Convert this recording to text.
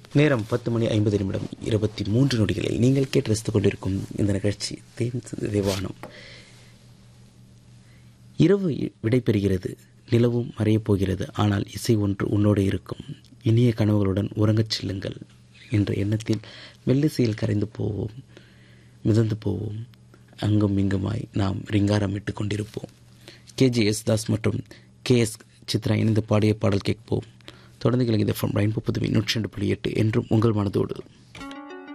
நேரம் 10:50 23 நொடிகளில் நீங்கள் கேட்டு ரசித்துக் கொண்டிருக்கும் இந்த நிகழ்ச்சி தேன் தேவானம். இரவு விடைபெறுகிறது, நிலவும் மறையப் போகிறது. ஆனால் இசை ஒன்று உன்னோடு இருக்கும். இனிய கனவுகளுடன் உறங்கச் செல்லுங்கள் என்ற எண்ணத்தில் மெல்லிசையில் கரைந்து போவோம், மிதந்து போவோம். அங்கும் இங்குமாய் நாம் ரிங்காரமிட்டு கொண்டிருப்போம். கேஜிஎஸ் தாஸ் மற்றும் கேஎஸ் சித்ரா இணைந்து பாடிய பாடல் கேட்போம். தொடர்ந்து கிழங்கு ரெயின்போ புதுவை 102.8 என்றும் உங்கள் மனதோடு.